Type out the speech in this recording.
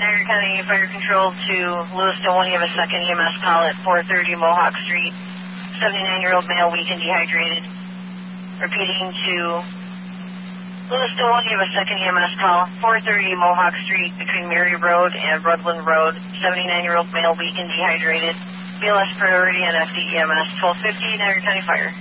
Niagara County Fire Control to Lewiston 1, you have a second EMS call at 430 Mohawk Street. 79-year-old male, weak and dehydrated. Repeating to Lewiston 1, you have a second EMS call, 430 Mohawk Street between Mary Road and Rutland Road. 79-year-old male, weak and dehydrated. BLS priority and FDEMS 1250, Niagara County Fire.